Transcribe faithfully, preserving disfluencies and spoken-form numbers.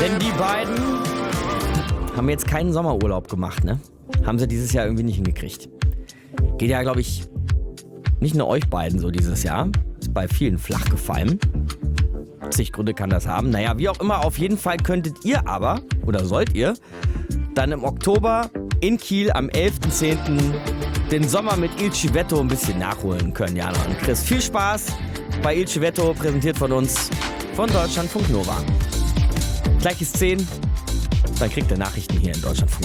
Denn die beiden haben jetzt keinen Sommerurlaub gemacht, ne? Haben sie dieses Jahr irgendwie nicht hingekriegt. Geht ja, glaube ich, nicht nur euch beiden so dieses Jahr. Ist bei vielen flach gefallen. zig Gründe kann das haben. Naja, wie auch immer, auf jeden Fall könntet ihr aber, oder sollt ihr, dann im Oktober in Kiel am elften zehnten den Sommer mit Il Civetto ein bisschen nachholen können, Jana und Chris. Viel Spaß bei Il Civetto, präsentiert von uns, von Deutschlandfunk Nova. Gleich ist zehn, dann kriegt ihr Nachrichten hier in Deutschlandfunk